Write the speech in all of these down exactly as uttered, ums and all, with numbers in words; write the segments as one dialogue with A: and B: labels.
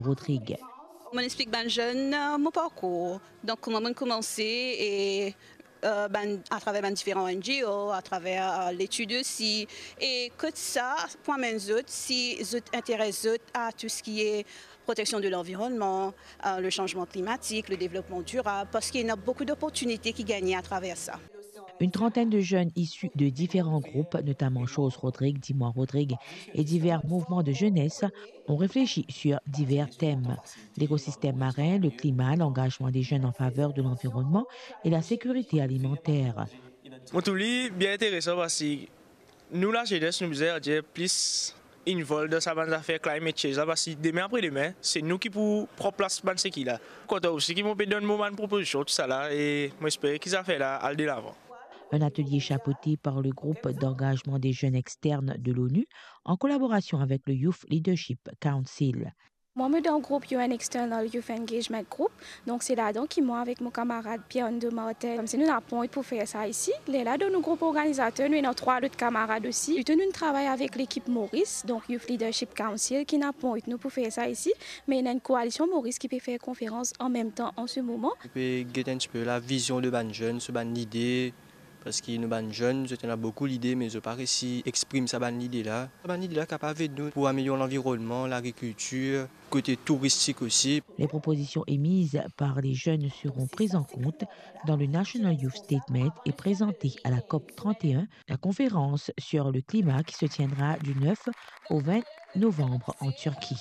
A: Rodrigue.
B: On explique ben jeune euh, mon parcours, donc comment j'ai commencé et euh, ben, à travers ben, différents N G O, à travers euh, l'étude aussi, et que ça, pour même autres, si vous intéressez à tout ce qui est protection de l'environnement, euh, le changement climatique, le développement durable, parce qu'il y a beaucoup d'opportunités qui gagnent à travers ça.
A: Une trentaine de jeunes issus de différents groupes, notamment Chose Rodrigue, Dis-moi Rodrigue et divers mouvements de jeunesse, ont réfléchi sur divers thèmes. L'écosystème marin, le climat, l'engagement des jeunes en faveur de l'environnement et la sécurité alimentaire.
C: Mon tout bien intéressant parce que nous, la jeunesse, nous sommes plus involvés dans sa bande affaires climate change parce que demain après demain, c'est nous qui pour prendre place dans ce qui là. Quand aussi qui m'ont donné un moment de proposition tout ça là et j'espère qu'ils ont fait là aller de l'avant.
A: Un atelier chapeauté par le groupe d'engagement des jeunes externes de l'ONU en collaboration avec le Youth Leadership Council.
D: Moi, je suis dans le groupe U N External Youth Engagement Group. Donc, c'est là donc, moi, avec mon camarade Pierre de Martel. Comme c'est nous avons pour faire ça ici. Les là, dans nos groupes organisateurs, nous avons trois autres camarades aussi. Nous travaillons avec l'équipe Maurice, donc Youth Leadership Council, qui n'a pas nous pour faire ça ici. Mais il y a une coalition Maurice qui peut faire conférence en même temps en ce moment.
E: On peut guetter un petit peu la vision de ban jeunes, ce ban idée. Parce que nous ban jeunes, je a beaucoup l'idée, mais je pas réussi exprime sa ban idée là. Sa ban idée là capable de nous pour améliorer l'environnement, l'agriculture, côté touristique aussi.
A: Les propositions émises par les jeunes seront prises en compte dans le National Youth Statement et présentées à la COP trente et un, la conférence sur le climat qui se tiendra du neuf au vingt novembre en Turquie.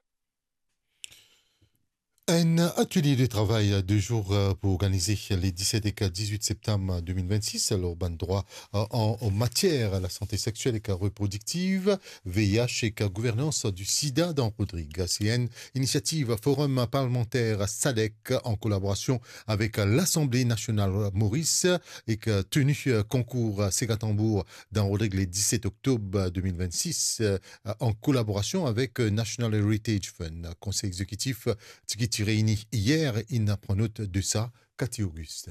F: Un atelier de travail de jour pour organiser les dix-sept et dix-huit septembre deux mille vingt-six, alors ban droit en, en matière à la santé sexuelle et reproductive, V I H et gouvernance du sida dans Rodrigue. C'est une initiative forum parlementaire SADEC en collaboration avec l'Assemblée nationale Maurice et que tenu concours Ségatambour dans Rodrigue le dix-sept octobre deux mille vingt-six en collaboration avec National Heritage Fund. Conseil exécutif qui réuni hier, il prend note de ça, Cathy Auguste.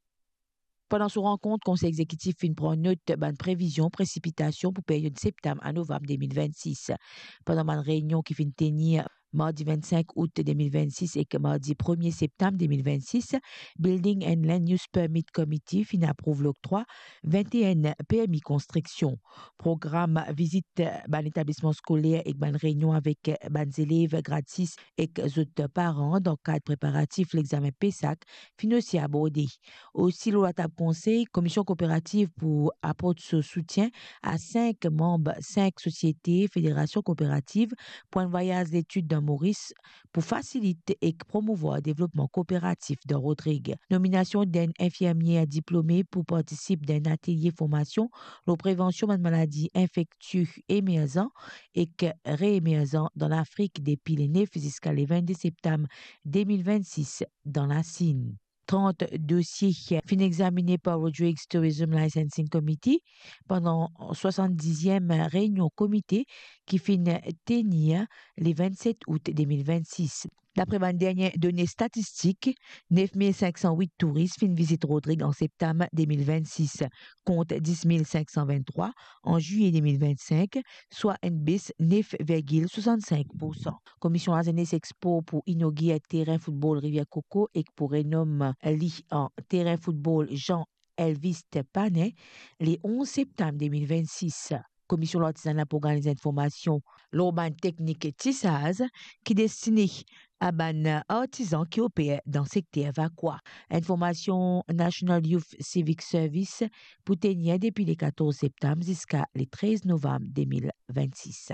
A: Pendant son rencontre, le Conseil exécutif prend note de la prévision précipitation pour la période septembre à novembre deux mille vingt-six. Pendant ma réunion qui finit tenir mardi vingt-cinq août deux mille vingt-six et que mardi premier septembre deux mille vingt-six, Building and Land Use Permit Committee fin approuve l'octroi vingt et un P M I construction. Programme visite ban établissement scolaire et ban réunion avec ban élèves gratis et autres parents dans le cadre préparatif l'examen P E S A C fin aussi abordé. Aussi, le table conseil, commission coopérative pour apporter ce soutien à cinq membres, cinq sociétés, fédérations coopératives, point de voyage d'études dans Maurice pour faciliter et promouvoir le développement coopératif de Rodrigue. Nomination d'un infirmier diplômé pour participer d'un atelier formation la prévention de maladies infectieuses émergentes et réémergentes dans l'Afrique depuis le neuf jusqu'à le vingt-deux septembre deux mille vingt-six dans la Cine. trente dossiers fin examinés par Rodrigues Tourism Licensing Committee pendant soixante-dixième réunion comité qui fin tenir le vingt-sept août deux mille vingt-six. D'après ma dernière donnée statistique, neuf mille cinq cent huit touristes fin visite Rodrigue en septembre deux mille vingt-six, compte dix mille cinq cent vingt-trois en juillet deux mille vingt-cinq, soit une baisse neuf virgule soixante-cinq pour cent. Commission Azenes Expo pour inaugurer terrain football Rivière Coco et pour renommer li en terrain football Jean Elvis Panet le onze septembre deux mille vingt-six. Commission l'artisanat pour organiser une formation l'urban technique tissage qui est destinée à ban artisans qui opèrent dans le secteur vacua. Information National Youth Civic Service pour tenir depuis le quatorze septembre jusqu'à le treize novembre deux mille vingt-six.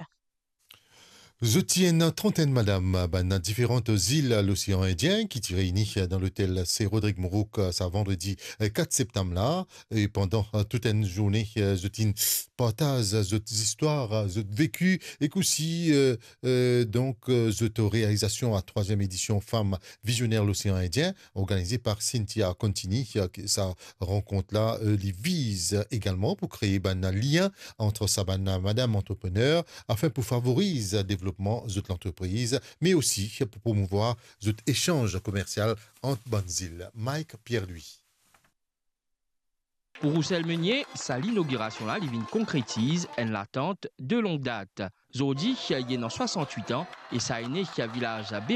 F: Je tiens une trentaine, madame, dans différentes îles à l'océan Indien qui réunit dans l'hôtel C. Rodrigue Mourouk ce vendredi quatre septembre là. Et pendant toute une journée, je tiens partage cette histoire, ce vécu et aussi euh, euh, donc cette réalisation à troisième édition Femmes Visionnaires l'océan Indien organisée par Cynthia Contini. Sa rencontre là, euh, les vise également pour créer un lien entre sa madame entrepreneur afin pour favoriser le développement de l'entreprise, mais aussi pour promouvoir cet échange commercial entre bonnes îles. Mike Pierre-Louis.
G: Pour Roussel Meunier, sa l'inauguration là, il concrétise une l'attente de longue date. Zodi, il y a soixante-huit ans et ça est né à village à